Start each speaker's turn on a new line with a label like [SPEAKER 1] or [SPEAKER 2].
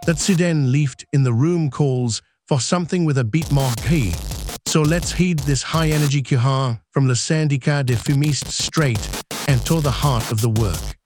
[SPEAKER 1] That Siden left in the room calls for something with a beat marquee. So let's heed this high-energy Kuha from Le Syndicat des Fumistes straight and to the heart of the work.